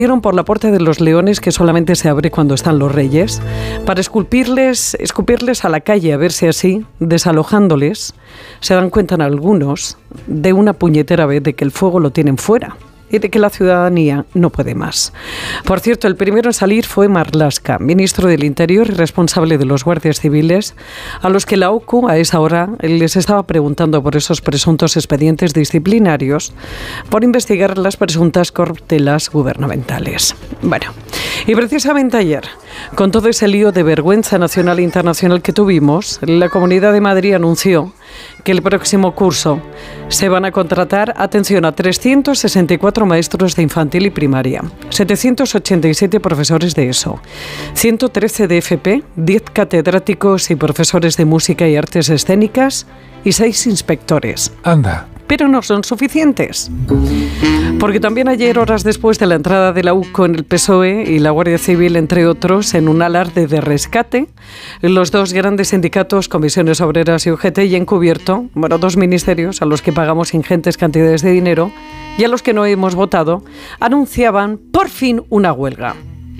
por la Puerta de los Leones, que solamente se abre cuando están los reyes, para escupirles a la calle, a ver si así, desalojándoles, se dan cuenta en algunos de una puñetera vez de que el fuego lo tienen fuera y de que la ciudadanía no puede más. Por cierto, el primero en salir fue Marlaska, ministro del Interior y responsable de los guardias civiles, a los que la OCU a esa hora les estaba preguntando por esos presuntos expedientes disciplinarios por investigar las presuntas corruptelas gubernamentales. Bueno, y precisamente ayer, con todo ese lío de vergüenza nacional e internacional que tuvimos, la Comunidad de Madrid anunció que el próximo curso se van a contratar, atención, a 364 maestros de infantil y primaria, 787 profesores de ESO, 113 de FP, 10 catedráticos y profesores de música y artes escénicas y 6 inspectores. Anda. Pero no son suficientes. Porque también ayer, horas después de la entrada de la UCO en el PSOE y la Guardia Civil, entre otros, en un alarde de rescate, los dos grandes sindicatos, Comisiones Obreras y UGT, y encubierto, dos ministerios a los que pagamos ingentes cantidades de dinero y a los que no hemos votado, anunciaban por fin una huelga.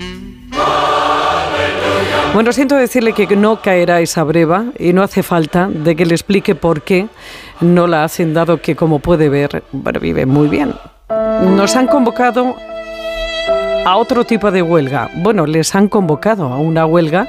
Bueno, siento decirle que no caerá esa breva y no hace falta de que le explique por qué no la hacen, dado que, como puede ver, vive muy bien. Nos han convocado a otro tipo de huelga. Bueno, les han convocado a una huelga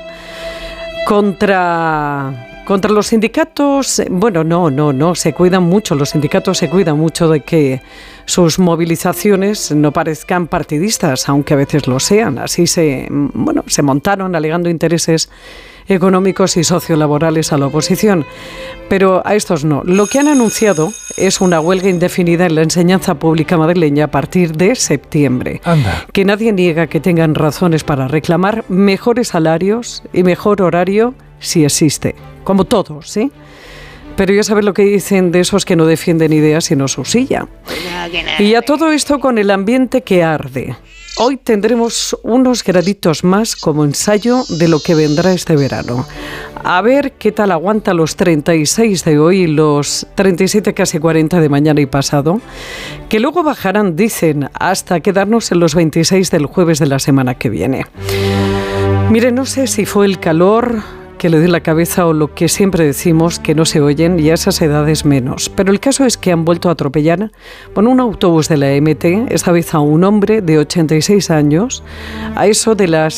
contra los sindicatos. Bueno, no, se cuidan mucho, los sindicatos se cuidan mucho de que sus movilizaciones no parezcan partidistas, aunque a veces lo sean. Así se montaron alegando intereses económicos y sociolaborales a la oposición. Pero a estos no. Lo que han anunciado es una huelga indefinida en la enseñanza pública madrileña a partir de septiembre. Anda. Que nadie niega que tengan razones para reclamar mejores salarios y mejor horario si existe. Como todos, ¿sí? Pero ya sabes lo que dicen de esos que no defienden ideas sino su silla. Y a todo esto con el ambiente que arde. Hoy tendremos unos graditos más como ensayo de lo que vendrá este verano. A ver qué tal aguanta los 36 de hoy y los 37, casi 40 de mañana y pasado, que luego bajarán, dicen, hasta quedarnos en los 26 del jueves de la semana que viene. Mire, no sé si fue el calor que le dio la cabeza o lo que siempre decimos, que no se oyen, y a esas edades menos. Pero el caso es que han vuelto a atropellar un autobús de la MT, esta vez a un hombre de 86 años, a eso de las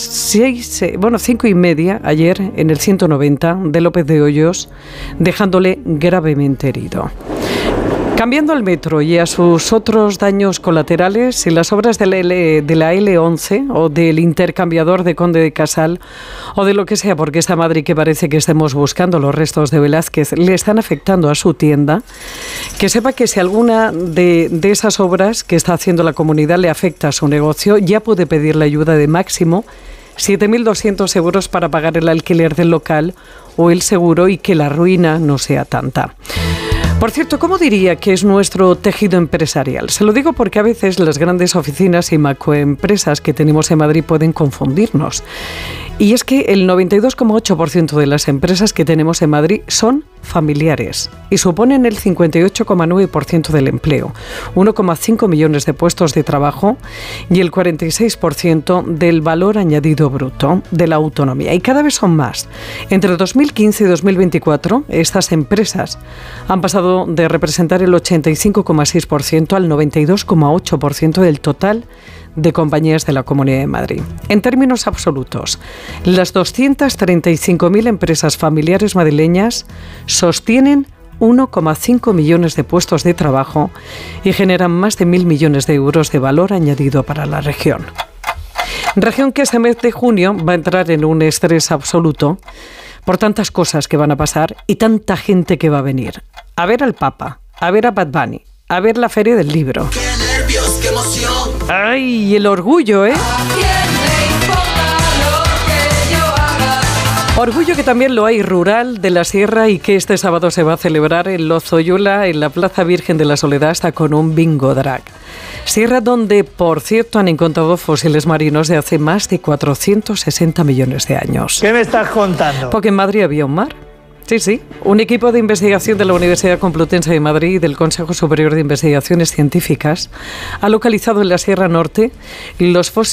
5:30 ayer en el 190 de López de Hoyos, dejándole gravemente herido. Cambiando al metro y a sus otros daños colaterales, y las obras de la L11 o del intercambiador de Conde de Casal o de lo que sea, porque esta Madrid que parece que estemos buscando los restos de Velázquez le están afectando a su tienda, que sepa que si alguna de esas obras que está haciendo la comunidad le afecta a su negocio, ya puede pedir la ayuda de máximo 7.200 euros para pagar el alquiler del local o el seguro y que la ruina no sea tanta. Por cierto, ¿cómo diría que es nuestro tejido empresarial? Se lo digo porque a veces las grandes oficinas y macroempresas que tenemos en Madrid pueden confundirnos. Y es que el 92,8% de las empresas que tenemos en Madrid son familiares y suponen el 58,9% del empleo, 1,5 millones de puestos de trabajo y el 46% del valor añadido bruto de la autonomía. Y cada vez son más. Entre 2015 y 2024, estas empresas han pasado de representar el 85,6% al 92,8% del total de compañías de la Comunidad de Madrid. En términos absolutos, las 235.000 empresas familiares madrileñas sostienen 1,5 millones de puestos de trabajo y generan más de 1.000 millones de euros de valor añadido para la región. Región que este mes de junio va a entrar en un estrés absoluto por tantas cosas que van a pasar y tanta gente que va a venir. A ver al Papa, a ver a Bad Bunny, a ver la Feria del Libro. ¡Qué nervios, qué emoción! ¡Ay, el orgullo, eh! Orgullo que también lo hay rural de la Sierra y que este sábado se va a celebrar en Lozoyola, en la Plaza Virgen de la Soledad, hasta con un bingo drag. Sierra donde, por cierto, han encontrado fósiles marinos de hace más de 460 millones de años. ¿Qué me estás contando? Porque en Madrid había un mar. Sí. Un equipo de investigación de la Universidad Complutense de Madrid y del Consejo Superior de Investigaciones Científicas ha localizado en la Sierra Norte los fósiles